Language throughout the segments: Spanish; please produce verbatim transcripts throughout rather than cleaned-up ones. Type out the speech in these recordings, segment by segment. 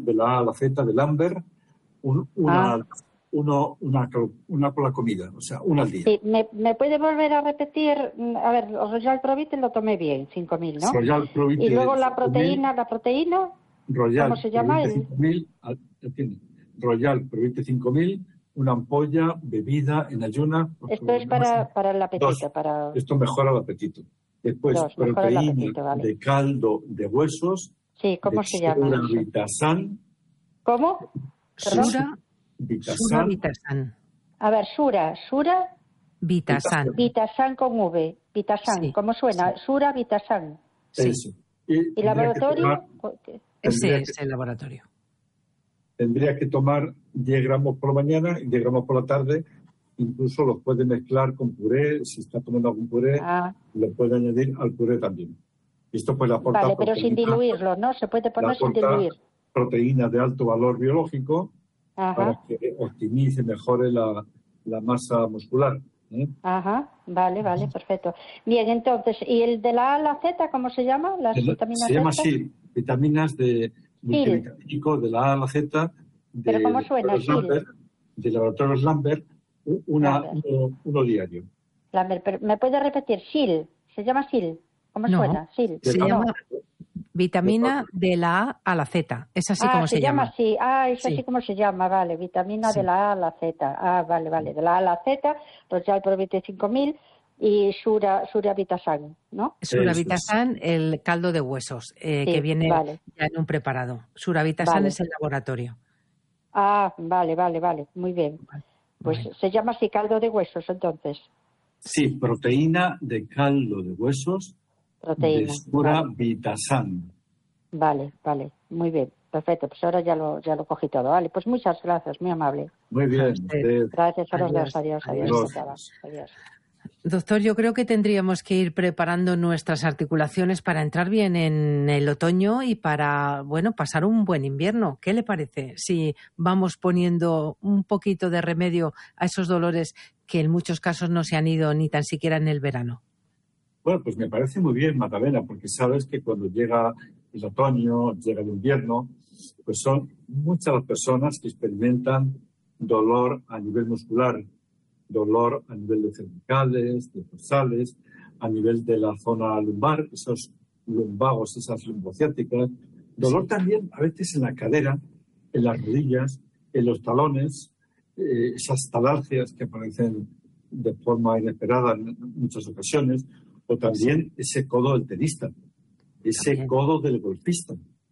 de la A a la Z, del Amber, un, una, Ah. uno, una, una por la comida, o sea, una al día. Sí, ¿me, me puede volver a repetir? A ver, Royal Provite lo tomé bien, cinco mil, ¿no? Royal Provite Y luego la cinco mil, proteína, la proteína, Royal ¿cómo se llama? Provite El... cinco mil, al- atiende, Royal Provite cinco mil, una ampolla, bebida en ayuna, por Esto es problemas, para, para el apetito, dos. para Esto mejora el apetito. Después, dos, mejor el proteína apetito, vale. de caldo de huesos, Sí, de ¿cómo se llama Sura eso? Vitasan, ¿Cómo? Perdón. Sura, Sura Vitasan, Vitasan. A ver, Sura, Sura, Vitasan. Vitasan con V, Vitasan, Sí, ¿cómo suena? Sura Vitasan. Sí. eso. Y ¿Y tendría que laboratorio? tomar- Ese Tendría es el laboratorio. Tendría que tomar diez gramos por la mañana y diez gramos por la tarde. Incluso los puede mezclar con puré. Si está tomando algún puré, Ah, lo puede añadir al puré también. Esto pues le aporta vale, pero sin proteína- diluirlo, ¿no? Se puede le poner sin aporta diluir. proteína de alto valor biológico Ajá, para que optimice, mejore la, la masa muscular. ¿eh? ajá, vale, vale, perfecto. Bien, entonces, ¿y el de la A a la Z, cómo se llama? Las El- vitaminas Se llama estas. así, vitaminas de multivitamínico de la A a la Z, de, ¿Pero cómo de suena? Laboratorios Sil. Lambert, de Laboratorios Lambert, u- una, Lambert. uno, uno diario. Lambert, pero ¿me puede repetir? Sil. ¿Se llama Sil? ¿Cómo No, suena? Sil. Se No. llama vitamina de la A a la Z. Es así ah, como se, se llama llama. así. Ah, es Sí. así como se llama, vale. Vitamina Sí. de la A a la Z. Ah, vale, vale. De la A a la Z, Royal Provite cinco mil y Sura, Sura Vitasan, ¿no? Sura Eso es. Vitasan, el caldo de huesos, eh, Sí, que viene vale. ya en un preparado. Sura Vitasan Vale. es el laboratorio. Ah, vale, vale, vale. Muy bien. Pues Bueno. se llama así caldo de huesos, entonces. Sí, proteína de caldo de huesos Proteína. de Sura Vale, Vitasan. vale, vale. Muy bien. Perfecto. Pues ahora ya lo, ya lo cogí todo. Vale, pues muchas gracias, muy amable. Muy bien. usted. usted- Gracias a los Adiós, dos. Adiós, adiós. adiós. encantada. Adiós. Doctor, yo creo que tendríamos que ir preparando nuestras articulaciones para entrar bien en el otoño y para, bueno, pasar un buen invierno. ¿Qué le parece si vamos poniendo un poquito de remedio a esos dolores que en muchos casos no se han ido ni tan siquiera en el verano? Bueno, pues me parece muy bien, Magdalena, porque sabes que cuando llega el otoño, llega el invierno, pues son muchas las personas que experimentan dolor a nivel muscular, dolor a nivel de cervicales, de dorsales, a nivel de la zona lumbar, esos lumbagos, esas lumbociáticas, dolor Sí. también a veces en la cadera, en las rodillas, en los talones, eh, esas talalgias que aparecen de forma inesperada en muchas ocasiones, o también ese codo del tenista, ese También. codo del golfista,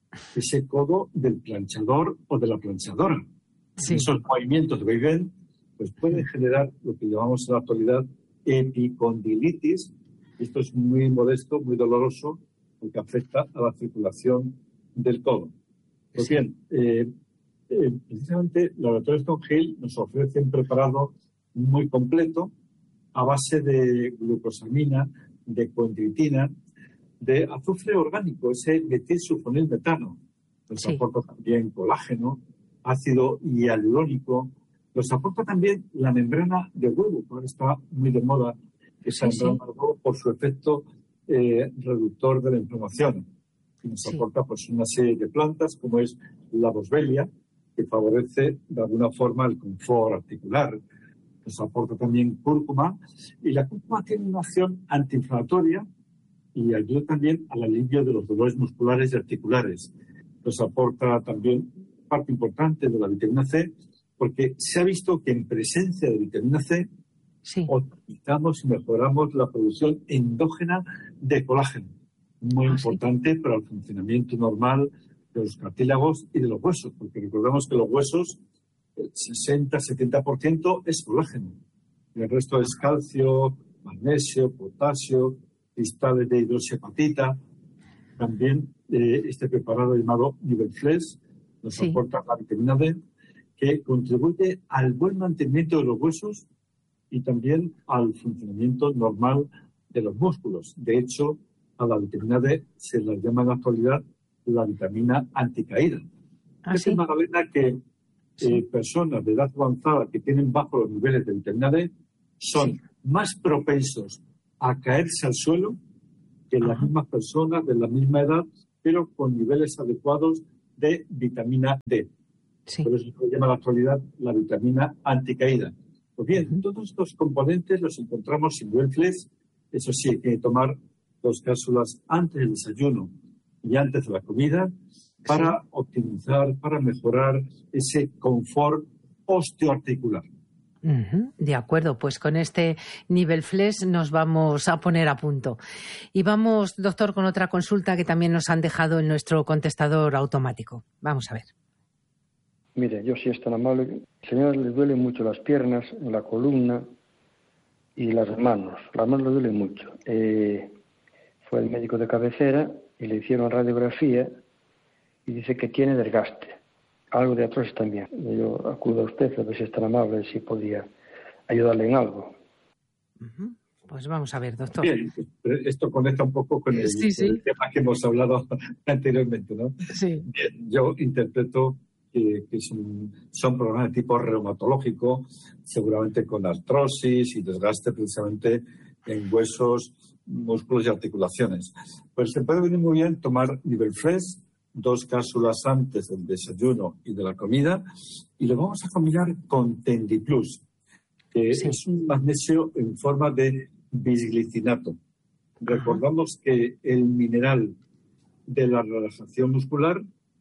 ese codo del planchador o de la planchadora. Sí. Esos movimientos de vaivén pues pueden generar lo que llamamos en la actualidad epicondilitis. Esto es muy modesto, muy doloroso, porque afecta a la circulación del codo. Pues Sí. bien, eh, eh, precisamente Laboratorios Stone Hill nos ofrece un preparado muy completo a base de glucosamina, de condritina, de azufre orgánico, ese metilsulfonilmetano. Nos Sí. aporta también colágeno, ácido hialurónico. Nos aporta también la membrana de huevo, que ahora está muy de moda esa Sí, membrana de huevo por su efecto eh, reductor de la inflamación. Y nos Sí. aporta pues, una serie de plantas, como es la boswellia, que favorece de alguna forma el confort articular. Nos aporta también cúrcuma, y la cúrcuma tiene una acción antiinflamatoria y ayuda también al alivio de los dolores musculares y articulares. Nos aporta también parte importante de la vitamina C, porque se ha visto que en presencia de vitamina C Sí. optimizamos y mejoramos la producción endógena de colágeno, muy Ah, sí. importante para el funcionamiento normal de los cartílagos y de los huesos, porque recordemos que los huesos, el sesenta a setenta por ciento es colágeno, y el resto es calcio, magnesio, potasio, cristales de hidroxiapatita. También eh, este preparado llamado Nivelflex nos Sí. aporta la vitamina D, que contribuye al buen mantenimiento de los huesos y también al funcionamiento normal de los músculos. De hecho, a la vitamina D se la llama en la actualidad la vitamina anticaída. Ah, Es sí. Magdalena que Sí. eh, personas de edad avanzada que tienen bajos los niveles de vitamina D son Sí. más propensos a caerse al suelo que las Ajá. mismas personas de la misma edad, pero con niveles adecuados de vitamina D. Sí. Por eso se llama en la actualidad la vitamina anticaída. Pues bien, uh-huh. todos estos componentes los encontramos en Nivelflex. Eso sí, hay que tomar dos cápsulas antes del desayuno y antes de la comida para sí. optimizar, para mejorar ese confort osteoarticular. Uh-huh. De acuerdo, pues con este Nivelflex nos vamos a poner a punto. Y vamos, doctor, con otra consulta que también nos han dejado en nuestro contestador automático. Vamos a ver. Mire, yo sí es tan amable. Señor, le duelen mucho las piernas, la columna y las manos. Las manos le duelen mucho. Eh, fue el médico de cabecera y le hicieron radiografía y dice que tiene desgaste. Algo de artrosis también. Yo acudo a usted a ver si es tan amable, si podía ayudarle en algo. Uh-huh. Pues vamos a ver, doctor. Bien, esto conecta un poco con el, sí, sí. el tema que hemos hablado anteriormente, ¿no? Sí. Bien, yo interpreto que, que son, son problemas de tipo reumatológico, seguramente con artrosis y desgaste precisamente en huesos, músculos y articulaciones. Pues se puede venir muy bien tomar Nivelflex, dos cápsulas antes del desayuno y de la comida, y lo vamos a combinar con Tendiplus, que sí. es un magnesio en forma de bisglicinato. Ajá. Recordamos que el mineral de la relajación muscular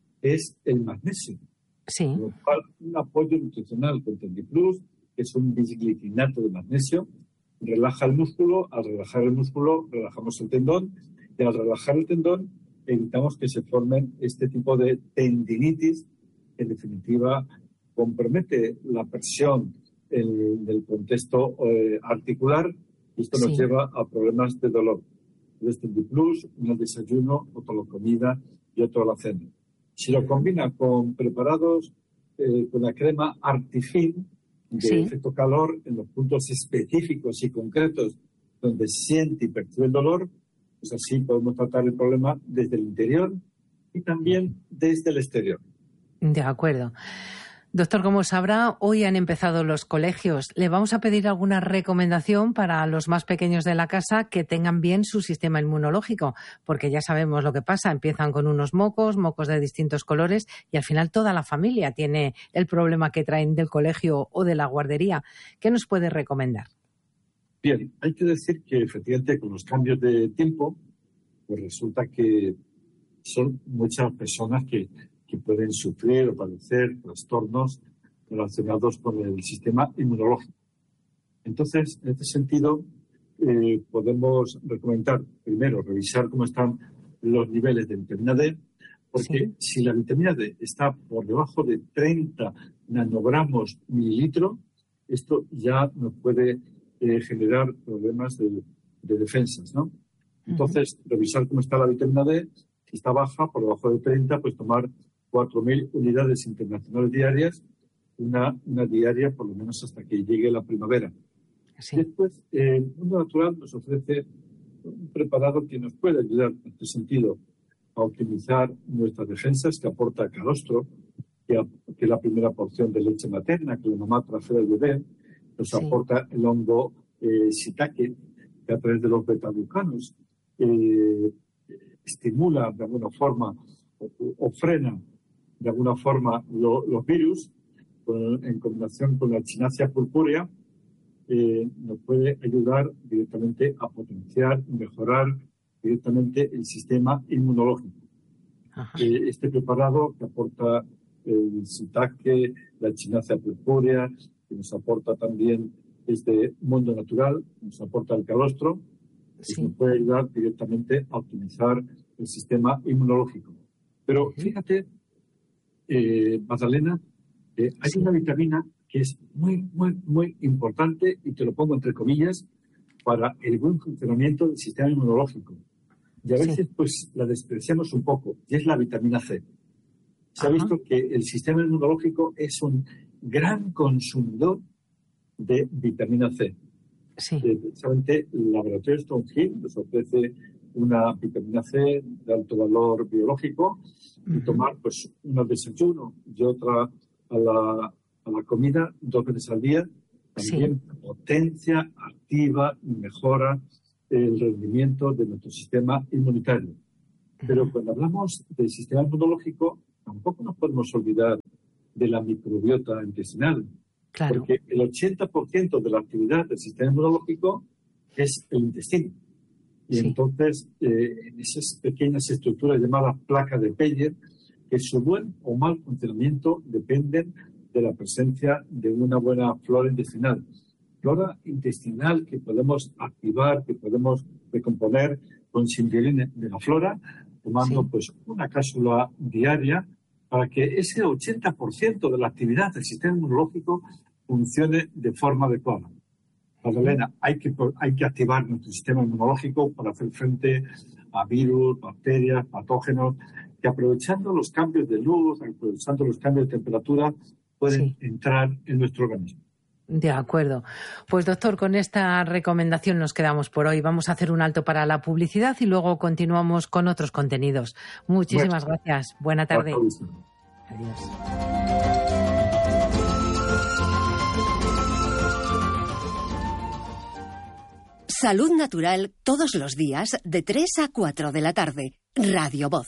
es el magnesio. Sí. Con lo cual, un apoyo nutricional con Tendiplus, que es un bisglicinato de magnesio, relaja el músculo. Al relajar el músculo, relajamos el tendón, y al relajar el tendón, evitamos que se formen este tipo de tendinitis, que en definitiva compromete la presión el, del contexto eh, articular, y esto sí. nos lleva a problemas de dolor. Entonces, Tendiplus, uno al desayuno, otro a la comida y otro a la cena. Si lo combina con preparados, eh, con la crema Artifin, de sí. efecto calor, en los puntos específicos y concretos donde siente y percibe el dolor, pues así podemos tratar el problema desde el interior y también desde el exterior. De acuerdo. Doctor, como sabrá, hoy han empezado los colegios. Le vamos a pedir alguna recomendación para los más pequeños de la casa que tengan bien su sistema inmunológico, porque ya sabemos lo que pasa. Empiezan con unos mocos, mocos de distintos colores, y al final toda la familia tiene el problema que traen del colegio o de la guardería. ¿Qué nos puede recomendar? Bien, hay que decir que efectivamente con los cambios de tiempo, pues resulta que son muchas personas que, que pueden sufrir o padecer trastornos relacionados con el sistema inmunológico. Entonces, en este sentido, eh, podemos recomendar primero revisar cómo están los niveles de vitamina D, porque sí. si la vitamina D está por debajo de treinta nanogramos mililitro, esto ya nos puede eh, generar problemas de, de defensas, ¿no? Entonces, uh-huh. revisar cómo está la vitamina D. Si está baja, por debajo de treinta, pues tomar cuatro mil unidades internacionales diarias, una, una diaria por lo menos hasta que llegue la primavera. Sí. Después, eh, el mundo natural nos ofrece un preparado que nos puede ayudar en este sentido a optimizar nuestras defensas, que aporta calostro, que, que es la primera porción de leche materna que la mamá trae al bebé, nos sí. aporta el hongo eh, shiitake, que a través de los betaglucanos eh, estimula de alguna forma o, o frena de alguna forma lo, los virus, con, en combinación con la Echinacea purpurea, eh, nos puede ayudar directamente a potenciar y mejorar directamente el sistema inmunológico. Eh, este preparado que aporta el shiitake, la Echinacea purpurea, que nos aporta también este mundo natural, nos aporta el calostro, sí. y nos puede ayudar directamente a optimizar el sistema inmunológico. Pero fíjate, eh, Magdalena, eh, hay sí. una vitamina que es muy, muy, muy importante, y te lo pongo entre comillas, para el buen funcionamiento del sistema inmunológico. Y a veces, sí. pues, la despreciamos un poco, y es la vitamina C. Se Ajá. ha visto que el sistema inmunológico es un gran consumidor de vitamina C. Sí. Eh, precisamente el laboratorio Stonehill nos ofrece una vitamina C de alto valor biológico, uh-huh. y tomar pues una al desayuno y otra a la, a la comida dos veces al día, también sí. potencia, activa y mejora el rendimiento de nuestro sistema inmunitario. Uh-huh. Pero cuando hablamos del sistema inmunológico, tampoco nos podemos olvidar de la microbiota intestinal. Claro. Porque el ochenta por ciento de la actividad del sistema inmunológico es el intestino. Y sí. entonces, eh, en esas pequeñas estructuras llamadas placas de Peyer, que su buen o mal funcionamiento dependen de la presencia de una buena flora intestinal. Flora intestinal que podemos activar, que podemos recomponer con singuilina de la flora, tomando sí. pues una cápsula diaria para que ese ochenta por ciento de la actividad del sistema inmunológico funcione de forma adecuada. Magdalena, hay que, hay que activar nuestro sistema inmunológico para hacer frente a virus, bacterias, patógenos, que aprovechando los cambios de luz, aprovechando los cambios de temperatura, pueden sí. entrar en nuestro organismo. De acuerdo. Pues doctor, con esta recomendación nos quedamos por hoy. Vamos a hacer un alto para la publicidad y luego continuamos con otros contenidos. Muchísimas bueno, gracias. Buena tarde. Adiós. Salud Natural todos los días de tres a cuatro de la tarde. Radio Voz.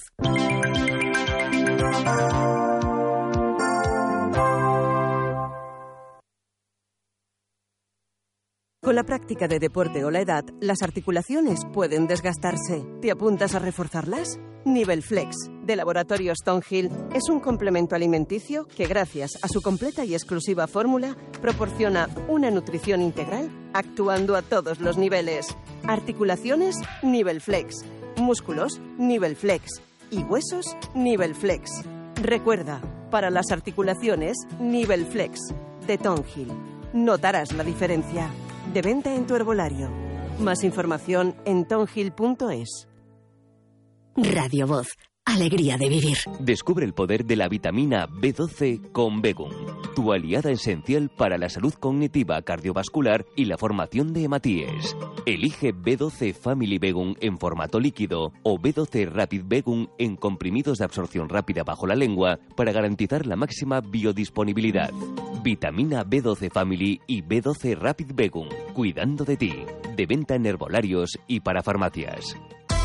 Con la práctica de deporte o la edad, las articulaciones pueden desgastarse. ¿Te apuntas a reforzarlas? Nivelflex, de Laboratorios Thornhill, es un complemento alimenticio que, gracias a su completa y exclusiva fórmula, proporciona una nutrición integral actuando a todos los niveles. Articulaciones, Nivelflex. Músculos, Nivelflex. Y huesos, Nivelflex. Recuerda, para las articulaciones, Nivelflex, de Thornhill. Notarás la diferencia. De venta en tu herbolario. Más información en thornhill punto es. Radio Voz. Alegría de vivir. Descubre el poder de la vitamina B doce con Begum, tu aliada esencial para la salud cognitiva, cardiovascular y la formación de hematíes. Elige B doce Family Begum en formato líquido o B doce Rapid Begum en comprimidos de absorción rápida bajo la lengua para garantizar la máxima biodisponibilidad. Vitamina B doce Family y B doce Rapid Begum, cuidando de ti. De venta en herbolarios y para farmacias.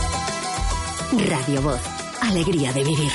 Radio Voz. Alegría de vivir.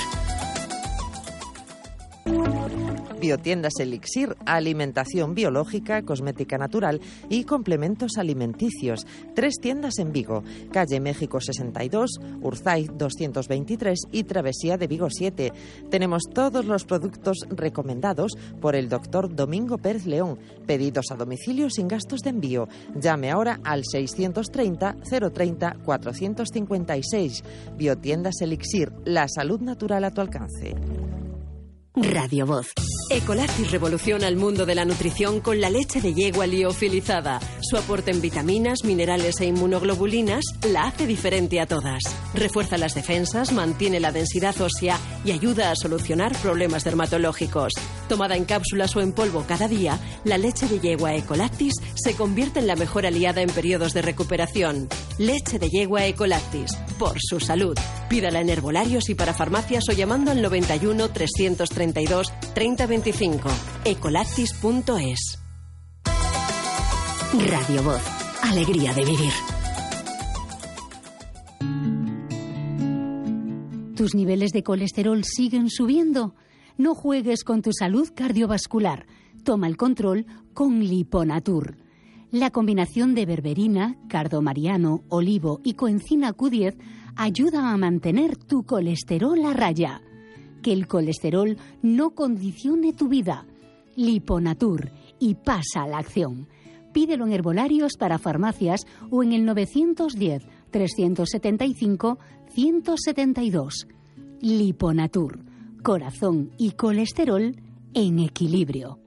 Biotiendas Elixir, alimentación biológica, cosmética natural y complementos alimenticios. Tres tiendas en Vigo, calle México sesenta y dos, Urzaiz doscientos veintitrés y Travesía de Vigo siete. Tenemos todos los productos recomendados por el doctor Domingo Pérez León. Pedidos a domicilio sin gastos de envío. Llame ahora al seiscientos treinta, cero treinta, cuatrocientos cincuenta y seis. Biotiendas Elixir, la salud natural a tu alcance. Radio Voz. Ecolactis revoluciona el mundo de la nutrición con la leche de yegua liofilizada. Su aporte en vitaminas, minerales e inmunoglobulinas la hace diferente a todas. Refuerza las defensas, mantiene la densidad ósea y ayuda a solucionar problemas dermatológicos. Tomada en cápsulas o en polvo cada día, la leche de yegua Ecolactis se convierte en la mejor aliada en periodos de recuperación. Leche de yegua Ecolactis, por su salud. Pídala en herbolarios y para farmacias o llamando al noventa y uno, trescientos treinta y dos, treinta veinticinco. ecolactis punto es. Radio Voz. Alegría de vivir. ¿Tus niveles de colesterol siguen subiendo? No juegues con tu salud cardiovascular. Toma el control con Liponatur. La combinación de berberina, cardomariano, olivo y coenzima Q diez ayuda a mantener tu colesterol a raya. Que el colesterol no condicione tu vida. Liponatur y pasa a la acción. Pídelo en herbolarios para farmacias o en el novecientos diez, trescientos setenta y cinco, ciento setenta y dos. Liponatur. Corazón y colesterol en equilibrio.